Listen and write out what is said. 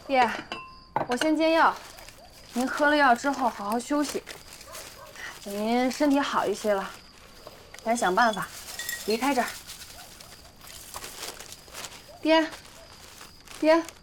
爹，我先煎药，您喝了药之后好好休息，等您身体好一些了，咱想办法离开这儿。爹，爹。